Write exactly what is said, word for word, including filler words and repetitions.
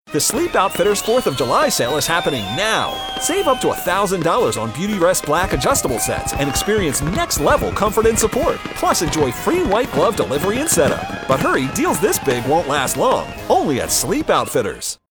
The Sleep Outfitters fourth of July sale is happening now. Save up to one thousand dollars on Beautyrest Black adjustable sets and experience next-level comfort and support. Plus, enjoy free white glove delivery and setup. But hurry, deals this big won't last long. Only at Sleep Outfitters.